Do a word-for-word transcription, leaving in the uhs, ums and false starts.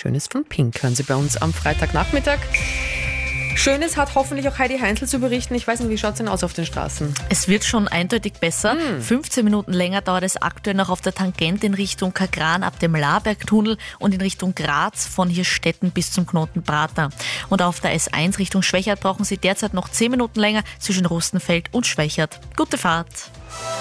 Schönes von Pink hören Sie bei uns am Freitagnachmittag. Schönes hat hoffentlich auch Heidi Heinzel zu berichten. Ich weiß nicht, wie schaut es denn aus auf den Straßen? Es wird schon eindeutig besser. Hm. fünfzehn Minuten länger dauert es aktuell noch auf der Tangent in Richtung Kagran ab dem Labergtunnel und in Richtung Graz von Hirstetten bis zum Knoten Prater. Und auf der S eins Richtung Schwächert brauchen Sie derzeit noch zehn Minuten länger zwischen Rustenfeld und Schwächert. Gute Fahrt!